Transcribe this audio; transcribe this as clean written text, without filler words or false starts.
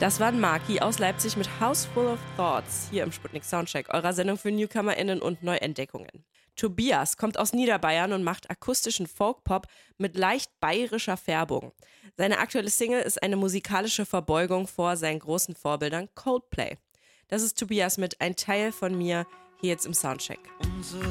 Das waren Maki aus Leipzig mit House Full of Thoughts hier im Sputnik Soundcheck, eurer Sendung für NewcomerInnen und Neuentdeckungen. Tobias kommt aus Niederbayern und macht akustischen Folkpop mit leicht bayerischer Färbung. Seine aktuelle Single ist eine musikalische Verbeugung vor seinen großen Vorbildern Coldplay. Das ist Tobias mit Ein Teil von mir hier jetzt im Soundcheck.